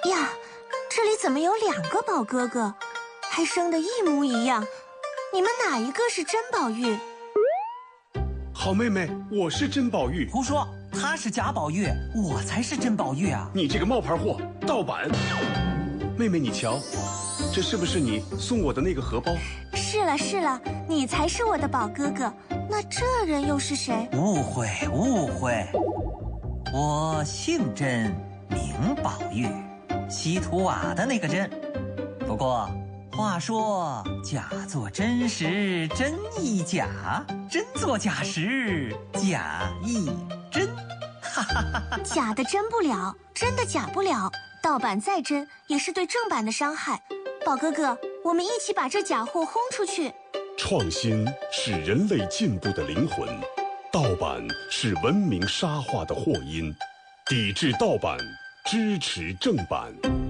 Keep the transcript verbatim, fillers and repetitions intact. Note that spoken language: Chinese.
呀，这里怎么有两个宝哥哥，还生得一模一样？你们哪一个是真宝玉？ 好妹妹，我是真宝玉。 胡说，他是假宝玉，我才是真宝玉啊！ 你这个冒牌货，盗版！妹妹，你瞧，这是不是你送我的那个荷包？ 是了是了，你才是我的宝哥哥。那这人又是谁？ 误会误会，我姓甄，名宝玉，西土瓦的那个甄。不过话说，假作真时真亦假，真作假时假亦真。哈哈哈哈！ 假的真不了，真的假不了，盗版再真也是对正版的伤害。宝哥哥，我们一起把这假货轰出去。 创新是人类进步的灵魂，盗版是文明沙化的祸因。抵制盗版，支持正版。